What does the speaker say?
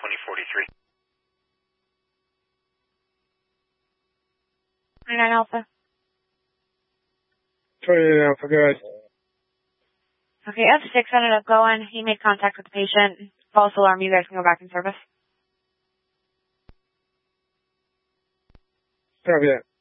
2043. 29 Alpha. 29 Alpha, go ahead. Okay, F6 ended up going. He made contact with the patient. False alarm, you guys can go back in service. Copy that.